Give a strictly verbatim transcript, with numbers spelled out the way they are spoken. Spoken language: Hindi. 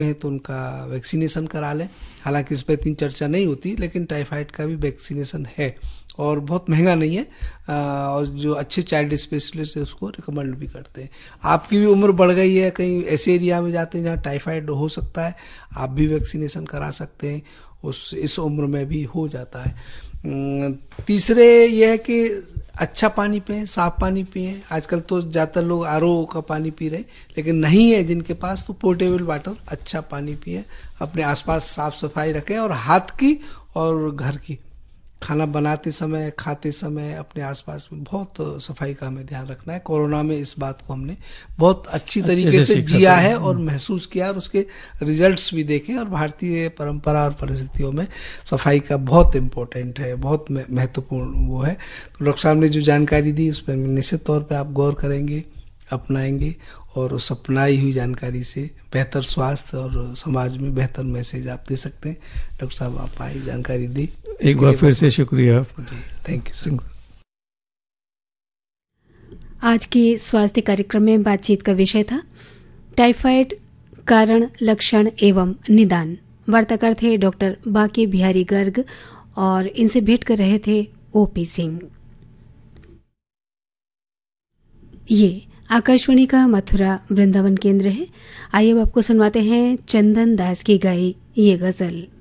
हैं तो उनका वैक्सीनेशन करा लें। हालांकि इस पर इतनी चर्चा नहीं होती, लेकिन टाइफाइड का भी वैक्सीनेशन है और बहुत महंगा नहीं है, और जो अच्छे चाइल्ड स्पेशलिस्ट है उसको रिकमेंड भी करते हैं। आपकी भी उम्र बढ़ गई है, कहीं ऐसे एरिया में जाते हैं जहाँ टाइफाइड हो सकता है, आप भी वैक्सीनेशन करा सकते हैं, उस इस उम्र में भी हो जाता है। तीसरे ये है कि अच्छा पानी पिएं, साफ पानी पिएं। आजकल तो ज़्यादातर लोग आर ओ का पानी पी रहे हैं, लेकिन नहीं है जिनके पास तो पोर्टेबल वाटर, अच्छा पानी पिएं। अपने आसपास साफ सफाई रखें और हाथ की और घर की, खाना बनाते समय, खाते समय अपने आसपास में बहुत सफाई का हमें ध्यान रखना है। कोरोना में इस बात को हमने बहुत अच्छी तरीके से जिया है और महसूस किया, और उसके रिजल्ट्स भी देखे। और भारतीय परंपरा और परिस्थितियों में सफाई का बहुत इम्पोर्टेंट है, बहुत महत्वपूर्ण वो है। तो डॉक्टर साहब ने जो जानकारी दी उस पर निश्चित तौर पर आप गौर करेंगे, अपनाएंगे, और उस अपनाई हुई जानकारी से बेहतर स्वास्थ्य और समाज में बेहतर मैसेज आप दे सकते हैं। डॉक्टर साहब आप आई जानकारी दी, एक बार फिर से शुक्रिया जी, थैंक यू सर। आज के स्वास्थ्य कार्यक्रम में बातचीत का विषय था टाइफाइड, कारण, लक्षण एवं निदान। वार्ताकार थे डॉक्टर बांके बिहारी गर्ग और इनसे भेंट कर रहे थे ओपी सिंह। ये आकाशवाणी का मथुरा वृंदावन केंद्र है। आइए अब आपको सुनवाते हैं चंदन दास की गाई ये गजल।